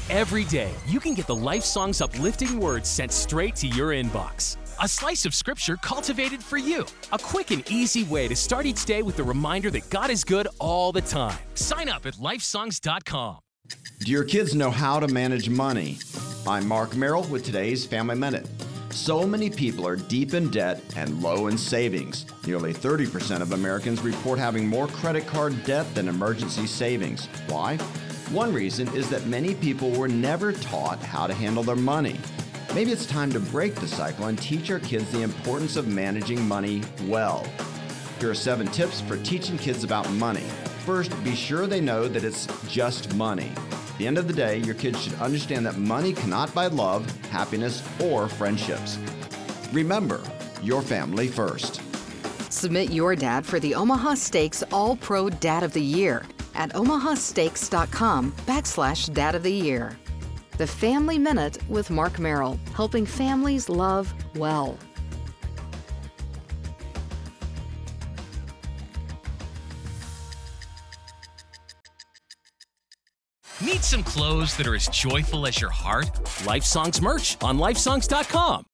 Every day, you can get the Life Songs uplifting words sent straight to your inbox. A slice of scripture cultivated for you. A quick and easy way to start each day with the reminder that God is good all the time. Sign up at lifesongs.com. Do your kids know how to manage money? I'm Mark Merrill with today's Family Minute. So many people are deep in debt and low in savings. Nearly 30% of Americans report having more credit card debt than emergency savings. Why? One reason is that many people were never taught how to handle their money. Maybe it's time to break the cycle and teach our kids the importance of managing money well. Here are 7 tips for teaching kids about money. First, be sure they know that it's just money. At the end of the day, your kids should understand that money cannot buy love, happiness, or friendships. Remember, your family first. Submit your dad for the Omaha Steaks All-Pro Dad of the Year at omahasteaks.com/Dad of the Year. The Family Minute with Mark Merrill, helping families love well. Need some clothes that are as joyful as your heart? Life Songs merch on lifesongs.com.